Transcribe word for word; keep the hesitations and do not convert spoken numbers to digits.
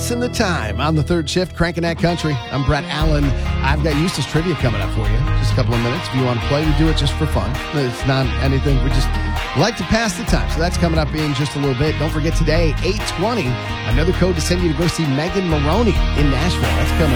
passing the time on the third shift, cranking that country. I'm Brett Allen. I've got Eustace Trivia coming up for you. Just a couple of minutes. If you want to play, we do it just for fun. It's not anything. We just like to pass the time. So that's coming up in just a little bit. Don't forget today, eight twenty, another code to send you to go see Megan Maroney in Nashville. That's coming